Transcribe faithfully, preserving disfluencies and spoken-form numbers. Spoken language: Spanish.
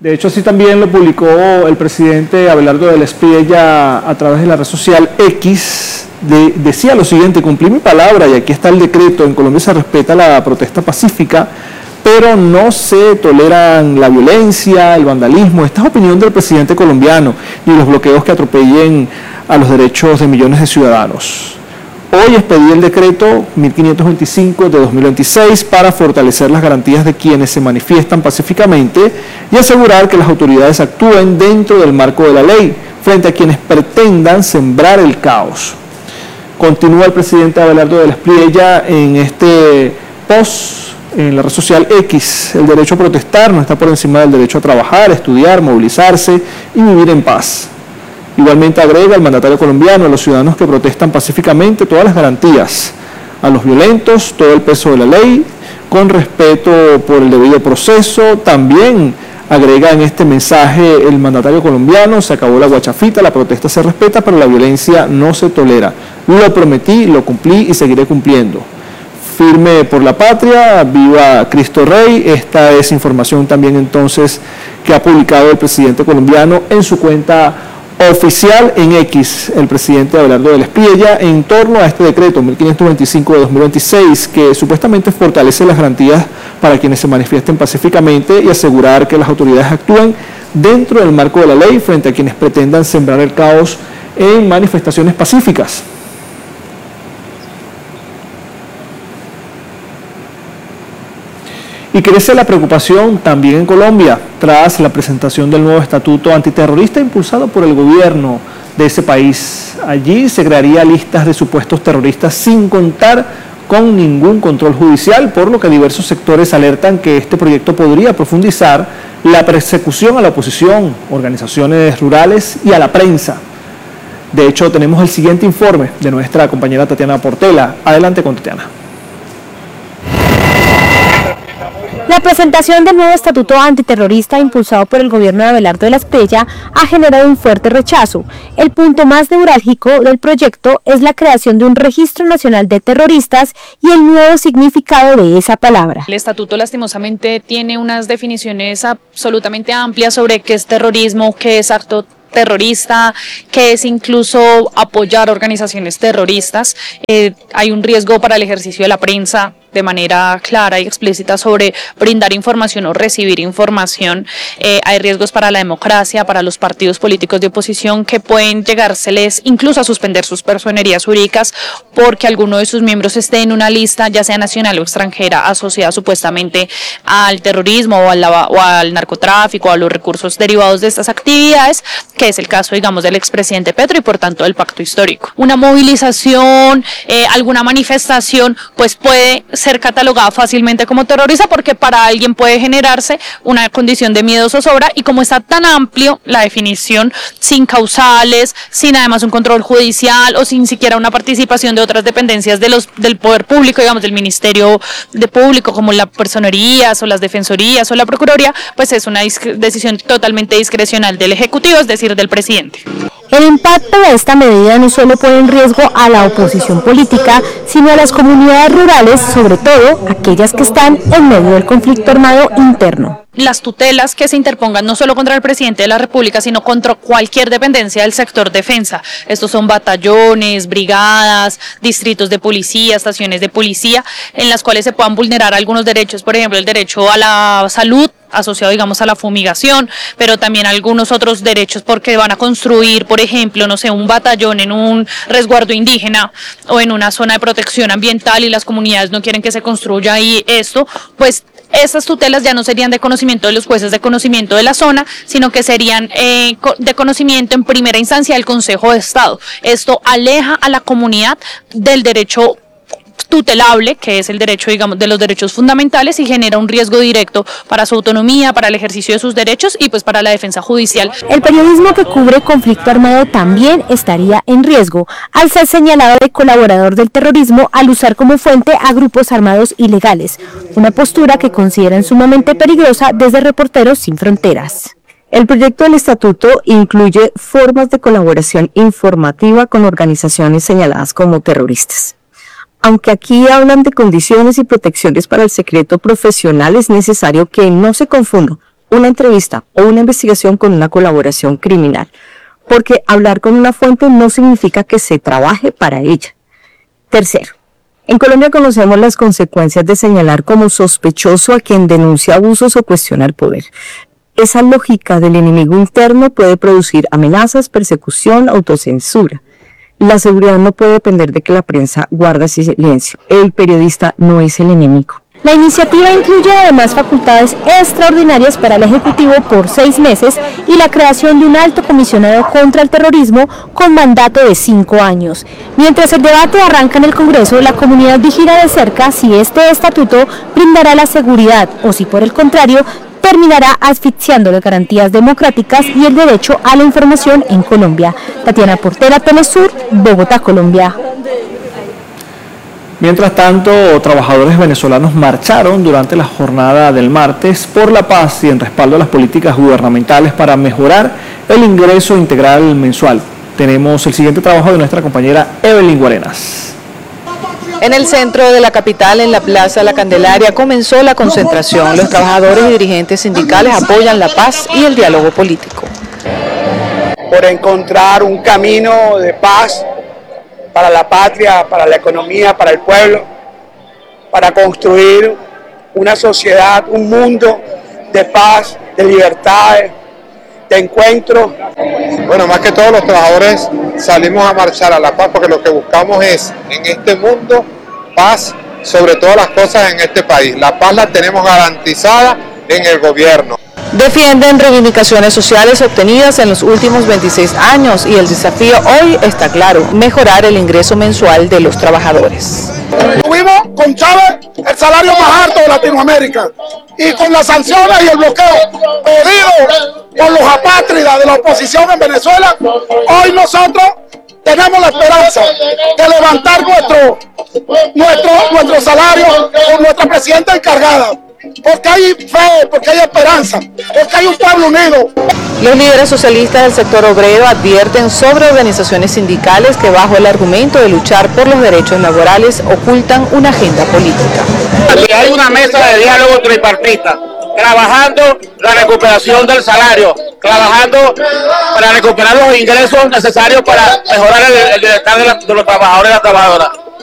De hecho, así también lo publicó el presidente Abelardo del Espriella a través de la red social X. De, decía lo siguiente: cumplí mi palabra y aquí está el decreto. En Colombia se respeta la protesta pacífica, pero no se toleran la violencia, el vandalismo. Esta es opinión del presidente colombiano, y los bloqueos que atropellen a los derechos de millones de ciudadanos. Hoy expedí el decreto mil quinientos veinticinco de dos mil veintiséis para fortalecer las garantías de quienes se manifiestan pacíficamente y asegurar que las autoridades actúen dentro del marco de la ley frente a quienes pretendan sembrar el caos. Continúa el presidente Abelardo del Espriella en este post en la red social X: el derecho a protestar no está por encima del derecho a trabajar, estudiar, movilizarse y vivir en paz. Igualmente agrega el mandatario colombiano a los ciudadanos que protestan pacíficamente todas las garantías, a los violentos todo el peso de la ley, con respeto por el debido proceso. También agrega en este mensaje el mandatario colombiano: se acabó la guachafita, la protesta se respeta, pero la violencia no se tolera. Lo prometí, lo cumplí y seguiré cumpliendo. Firme por la patria, viva Cristo Rey. Esta es información también entonces que ha publicado el presidente colombiano en su cuenta oficial en X, el presidente Abelardo del Espriella, en torno a este decreto mil quinientos veinticinco de dos mil veintiséis, que supuestamente fortalece las garantías para quienes se manifiesten pacíficamente y asegurar que las autoridades actúen dentro del marco de la ley frente a quienes pretendan sembrar el caos en manifestaciones pacíficas. Y crece la preocupación también en Colombia tras la presentación del nuevo estatuto antiterrorista impulsado por el gobierno de ese país. Allí se crearía listas de supuestos terroristas sin contar con ningún control judicial, por lo que diversos sectores alertan que este proyecto podría profundizar la persecución a la oposición, organizaciones rurales y a la prensa. De hecho, tenemos el siguiente informe de nuestra compañera Tatiana Portela. Adelante con Tatiana. La presentación del nuevo estatuto antiterrorista impulsado por el gobierno de Abelardo del Espriella ha generado un fuerte rechazo. El punto más neurálgico del proyecto es la creación de un registro nacional de terroristas y el nuevo significado de esa palabra. El estatuto lastimosamente tiene unas definiciones absolutamente amplias sobre qué es terrorismo, qué es acto terrorista, que es incluso apoyar organizaciones terroristas. Eh, hay un riesgo para el ejercicio de la prensa de manera clara y explícita sobre brindar información o recibir información. Eh, hay riesgos para la democracia, para los partidos políticos de oposición, que pueden llegárseles incluso a suspender sus personerías jurídicas porque alguno de sus miembros esté en una lista, ya sea nacional o extranjera, asociada supuestamente al terrorismo o al, o al narcotráfico o a los recursos derivados de estas actividades, que es el caso, digamos, del expresidente Petro y por tanto del pacto histórico. Una movilización, eh, alguna manifestación, pues puede ser catalogada fácilmente como terrorista porque para alguien puede generarse una condición de miedo o zozobra, y como está tan amplio la definición, sin causales, sin además un control judicial o sin siquiera una participación de otras dependencias de los, del poder público, digamos del Ministerio de Público, como la personerías o las defensorías o la procuraduría, pues es una decisión totalmente discrecional del Ejecutivo, es decir, del presidente. El impacto de esta medida no solo pone en riesgo a la oposición política, sino a las comunidades rurales, sobre todo aquellas que están en medio del conflicto armado interno. Las tutelas que se interpongan no solo contra el presidente de la República, sino contra cualquier dependencia del sector defensa. Estos son batallones, brigadas, distritos de policía, estaciones de policía, en las cuales se puedan vulnerar algunos derechos, por ejemplo, el derecho a la salud, asociado, digamos, a la fumigación, pero también algunos otros derechos porque van a construir, por ejemplo, no sé, un batallón en un resguardo indígena o en una zona de protección ambiental y las comunidades no quieren que se construya ahí esto, pues esas tutelas ya no serían de conocimiento de los jueces de conocimiento de la zona, sino que serían eh, de conocimiento en primera instancia del Consejo de Estado. Esto aleja a la comunidad del derecho tutelable, que es el derecho, digamos, de los derechos fundamentales, y genera un riesgo directo para su autonomía, para el ejercicio de sus derechos y pues para la defensa judicial. El periodismo que cubre conflicto armado también estaría en riesgo, al ser señalado de colaborador del terrorismo al usar como fuente a grupos armados ilegales, una postura que consideran sumamente peligrosa desde Reporteros Sin Fronteras. El proyecto del estatuto incluye formas de colaboración informativa con organizaciones señaladas como terroristas. Aunque aquí hablan de condiciones y protecciones para el secreto profesional, es necesario que no se confunda una entrevista o una investigación con una colaboración criminal, porque hablar con una fuente no significa que se trabaje para ella. Tercero, en Colombia conocemos las consecuencias de señalar como sospechoso a quien denuncia abusos o cuestiona el poder. Esa lógica del enemigo interno puede producir amenazas, persecución, autocensura. La seguridad no puede depender de que la prensa guarde silencio. El periodista no es el enemigo. La iniciativa incluye además facultades extraordinarias para el Ejecutivo por seis meses y la creación de un alto comisionado contra el terrorismo con mandato de cinco años. Mientras el debate arranca en el Congreso, la comunidad vigila de cerca si este estatuto brindará la seguridad o si por el contrario terminará asfixiando las garantías democráticas y el derecho a la información en Colombia. Tatiana Portera, Telesur, Bogotá, Colombia. Mientras tanto, trabajadores venezolanos marcharon durante la jornada del martes por la paz y en respaldo a las políticas gubernamentales para mejorar el ingreso integral mensual. Tenemos el siguiente trabajo de nuestra compañera Evelyn Guarenas. En el centro de la capital, en la Plaza La Candelaria, comenzó la concentración. Los trabajadores y dirigentes sindicales apoyan la paz y el diálogo político. Por encontrar un camino de paz para la patria, para la economía, para el pueblo, para construir una sociedad, un mundo de paz, de libertades, de encuentro. Bueno, más que todos los trabajadores salimos a marchar a la paz porque lo que buscamos es, en este mundo, paz sobre todas las cosas en este país. La paz la tenemos garantizada en el gobierno. Defienden reivindicaciones sociales obtenidas en los últimos veintiséis años y el desafío hoy está claro, mejorar el ingreso mensual de los trabajadores. Tuvimos con Chávez el salario más alto de Latinoamérica y con las sanciones y el bloqueo pedido por los apátridas de la oposición en Venezuela, hoy nosotros tenemos la esperanza de levantar nuestro, nuestro, nuestro salario con nuestra presidenta encargada. Porque hay fe, porque hay esperanza, porque hay un pueblo unido. Los líderes socialistas del sector obrero advierten sobre organizaciones sindicales que bajo el argumento de luchar por los derechos laborales ocultan una agenda política. Aquí hay una mesa de diálogo tripartita, trabajando la recuperación del salario, trabajando para recuperar los ingresos necesarios para mejorar el, el bienestar de, la, de los trabajadores y las trabajadoras.